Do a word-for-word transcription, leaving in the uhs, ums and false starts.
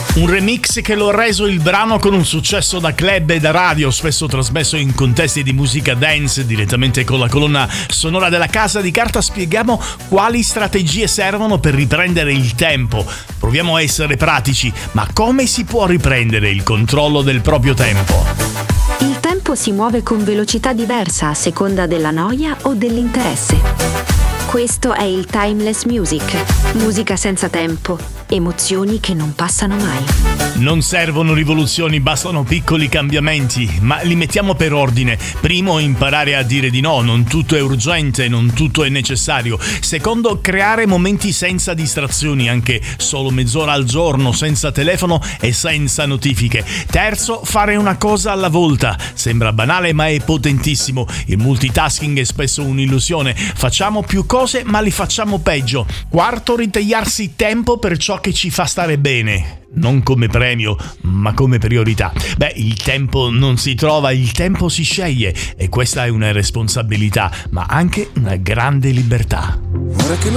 Un remix che lo ha reso il brano con un successo da club e da radio, spesso trasmesso in contesti di musica dance. Direttamente con la colonna sonora della Casa di Carta spieghiamo quali strategie servono per riprendere il tempo. Proviamo a essere pratici, ma come si può riprendere il controllo del proprio tempo? Il tempo si muove con velocità diversa a seconda della noia o dell'interesse. Questo è il Timeless Music, musica senza tempo, emozioni che non passano mai. Non servono rivoluzioni, bastano piccoli cambiamenti, ma li mettiamo per ordine. Primo, imparare a dire di no, non tutto è urgente, non tutto è necessario. Secondo, creare momenti senza distrazioni, anche solo mezz'ora al giorno, senza telefono e senza notifiche. Terzo, fare una cosa alla volta. Sembra banale, ma è potentissimo. Il multitasking è spesso un'illusione. Facciamo più cose, ma li facciamo peggio. Quarto, ritagliarsi tempo per ciò che ci fa stare bene. Non come premio, ma come priorità. Beh, il tempo non si trova, il tempo si sceglie, e questa è una responsabilità, ma anche una grande libertà.